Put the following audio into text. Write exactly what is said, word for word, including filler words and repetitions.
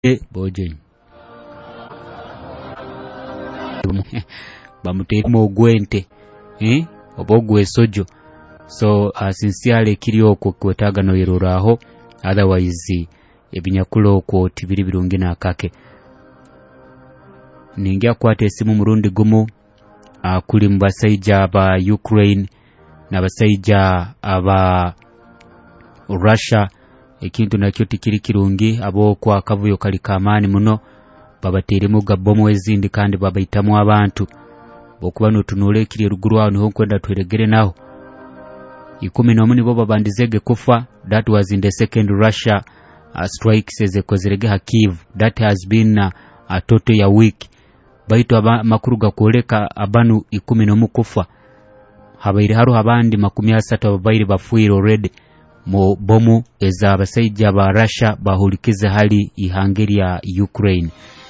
boje bamutemo ogwente eh obogwe sojo so uh, sincerely kiri okwo kwetaga no yeruraho otherwise ebinyakulo okwo tibiri birungi nakake ningia kwate simu murundi gumu uh, kuli mbasayija aba Ukraine nabasayija aba Russia ekintu nakyo tikiri kirungi abo kwa kavuyo kali kamani muno babateremu gabomo ezindi kandi babaitamu abantu bokuba no tunule kiri ruguru aho niho kwenda tweregere naho ikumi na munani bo babandizege kufa. That was in the second Russia uh, strikes ezekozerege Kyiv. That has been uh, a total ya week baito aba, makuru gakoleka abanu ikumi na mukufa habaire haro abandi makumi asatu abaire bafuire already mu bomu eza abasajja ba Russia bahulikize hali ihangeri ya Ukraine.